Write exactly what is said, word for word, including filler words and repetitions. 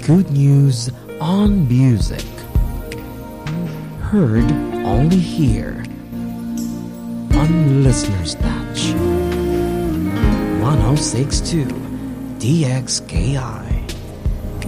good news on music. Heard only here on Listener's Touch. one oh six point two D X K I.